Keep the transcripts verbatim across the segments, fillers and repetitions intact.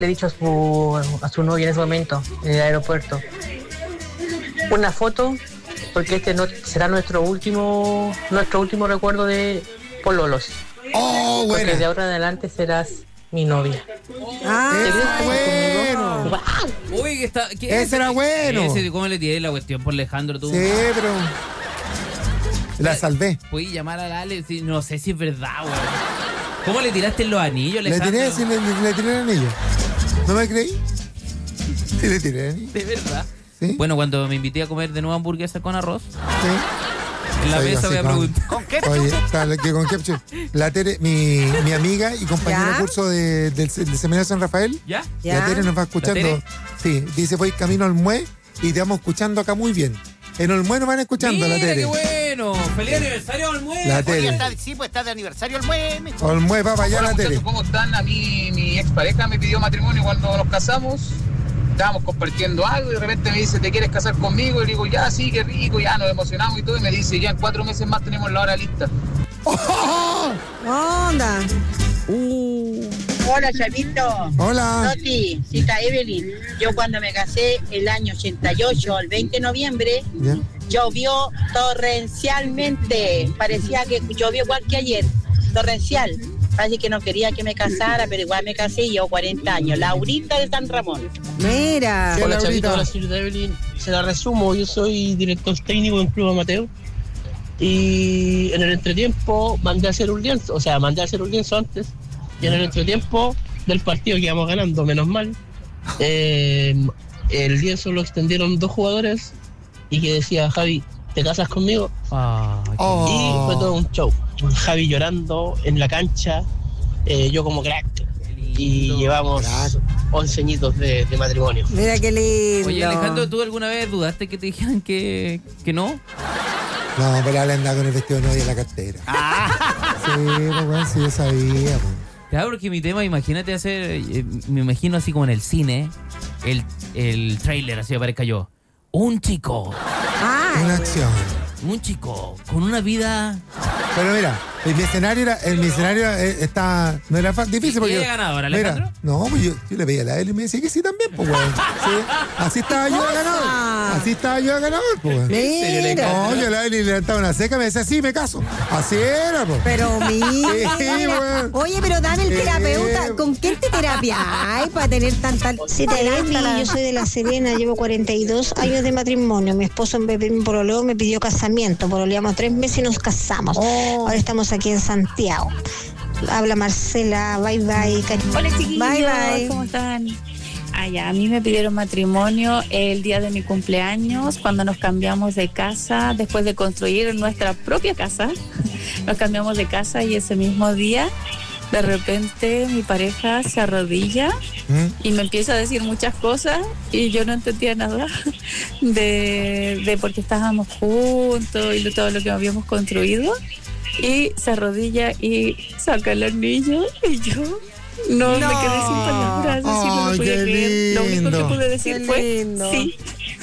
le he dicho a su, a su novia en ese momento, en el aeropuerto. Una foto, porque este no será nuestro último, nuestro último recuerdo de pololos. Oh, bueno. Porque de ahora en adelante serás mi novia. Ah, bueno. Wow. Uy, que está. ¿qué Ese era bueno. Ese, ¿cómo le tiré la cuestión por Alejandro tú? Sí, pero. La salvé. Puedes llamar a la Ale, no sé si es verdad, güey. ¿Cómo le tiraste los anillos, Alejandro? Le tiré, sí, le, le, le tiré el anillo. ¿No me creí? Sí, le tiré el anillo. ¿De verdad? ¿Sí? Bueno, cuando me invité a comer de nuevo hamburguesa con arroz, sí. en la Soy mesa voy a preguntar. ¿Con ketchup? Oye, tal, que con ketchup. La Tere, mi, mi amiga y compañera ¿Ya? de curso de, del, del Seminario San Rafael. ¿Ya? ¿Ya? La Tere nos va ¿La escuchando. Tere? Sí, dice, voy camino al Mue y te vamos escuchando acá muy bien. En Olmué nos van escuchando. Mira, La Tere. qué bueno. ¡Feliz aniversario, Olmué! La Oye, Tere. está, sí, pues está de aniversario el mueve. Olmué, va para allá. Hola, La Tere. muchachos, ¿cómo están? A mí, mi expareja me pidió matrimonio cuando nos casamos. Estábamos compartiendo algo y de repente me dice, ¿te quieres casar conmigo? Y le digo, ya, sí, qué rico, ya nos emocionamos y todo. Y me dice, ya en cuatro meses más tenemos la hora lista. ¡Oh! Onda. Uh. Hola, Chavito. Hola. Noti, cita Evelyn. Yo cuando me casé el año ochenta y ocho, el veinte de noviembre, ¿Ya? llovió torrencialmente. Parecía que llovió igual que ayer. Torrencial. Así que no quería que me casara, pero igual me casé y llevo cuarenta años. Laurita de San Ramón. Mira. Sí, Hola, Laurita. Chavito, hola, señorita Evelyn. Se la resumo, yo soy director técnico de un club amateur y en el entretiempo mandé a hacer un lienzo, o sea, mandé a hacer un lienzo antes y en el entretiempo del partido que íbamos ganando, menos mal, eh, el lienzo lo extendieron dos jugadores y que decía, Javi, ¿te casas conmigo? Ah, qué Oh. Y fue todo un show. Javi llorando en la cancha, eh, yo como crack. Y lindo. llevamos Crack. once añitos de, de matrimonio. Mira qué lindo. Oye, Alejandro, ¿tú alguna vez dudaste que te dijeran que, que no? No, pero le andaba con el vestido de novia en la cartera. Sí, pues bueno, sí, yo sabía. Pues. Claro, porque mi tema, imagínate hacer, eh, me imagino así como en el cine, el, el trailer, así aparezca yo. Un chico, Ah, Una acción. un chico con una vida... Pero mira, el mi escenario era, el mi escenario eh, está, no era fa- difícil porque. ¿Quién yo- era ganador, mira, Alejandro? no, pues yo, yo le veía a la él y me decía que sí también, pues weón. Sí, así estaba yo de ganador. Así estaba yo de ganador, pues weón. mira. No, yo a la él le levantaba una seca y me decía, sí, me caso. Así era, pues. Pero mira. Sí, bueno. Oye, pero dame el Sí. terapeuta. ¿Con quién te terapia hay para tener tanta... Sí, te Evelyn, yo soy de La Serena, llevo cuarenta y dos años de matrimonio. Mi esposo en vez de mi pololeo me pidió casamiento, pololeamos tres meses y nos casamos. Oh. Ahora estamos aquí en Santiago. Habla Marcela, bye bye. cari- Hola chiquillos, Bye, bye. ¿cómo están? Ah, ya, a mí me pidieron matrimonio el día de mi cumpleaños, cuando nos cambiamos de casa, después de construir nuestra propia casa. Nos cambiamos de casa y ese mismo día, de repente, mi pareja se arrodilla ¿Mm? y me empieza a decir muchas cosas y yo no entendía nada de, de por qué estábamos juntos y de todo lo que habíamos construido. Y se arrodilla y saca el anillo y yo no, No. me quedé sin palabras, así no Ay, lo podía qué creer. Lo único que lindo. pude decir Qué fue lindo. sí.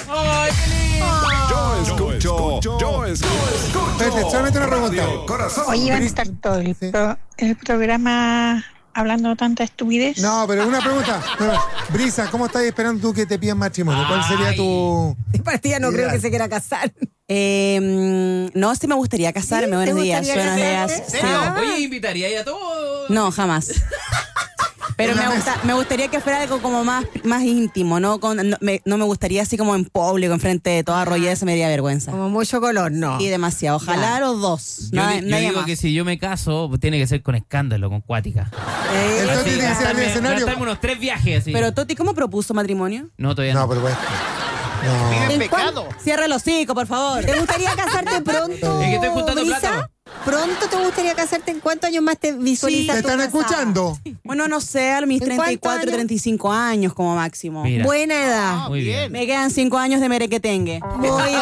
Yo escucho, yo escucho. Espérate, solamente una pregunta. Radio Corazón. Oye, van a Bris- estar todo el, Sí. pro- el programa hablando tanta estupidez. No, pero una pregunta. No, no. Brisa, ¿cómo estás esperando tú que te pidan matrimonio? ¿Cuál sería tu...? De partida no creo Ideal. que se quiera casar. Eh, mm, no, sí me gustaría casarme. ¿Sí? Buenos ¿Te días, gustaría buenos días. casarte? Sí. Ah. Oye, invitaría ya a todos. No, jamás. Pero En la me, mesa. gusta, me gustaría que fuera algo como más, más íntimo, ¿no? Con, no, me, no me gustaría así como en público, enfrente de toda rolleza, me daría vergüenza. Como mucho color, no. Y demasiado. Ojalá Ya. los dos. Yo, Nada- di- yo nadie digo más. que si yo me caso, pues tiene que ser con escándalo, con cuática. Eh, Entonces Sí, tiene que ser en el gastarme- escenario. gastarme unos tres viajes así. Pero Toti, ¿cómo propuso matrimonio? No, todavía no. No, pero bueno. No. Vive en ¿En pecado. Cierra el hocico, por favor. ¿Te gustaría casarte pronto? Es que estoy juntando Brisa? plata. ¿Pronto te gustaría casarte? ¿En cuántos años más te visualizas ¿Te tú están casada? escuchando? Bueno, no sé, a mis ¿En treinta y cuántos cuatro, años? treinta y cinco años como máximo. Mira. Buena edad. Muy bien. Me quedan cinco años de merequetengue. Muy bien.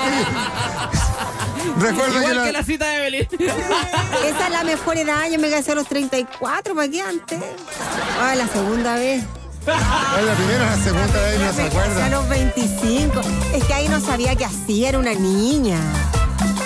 Recuerdo que Igual la... que la cita de Evelyn. Esa es la mejor edad. Yo me casé a los treinta y cuatro, ¿para qué antes? Ah, la segunda vez. Es la primera o la segunda vez, no se Me casé a acuerda. los veinticinco. Es que ahí no sabía qué hacía, era una niña.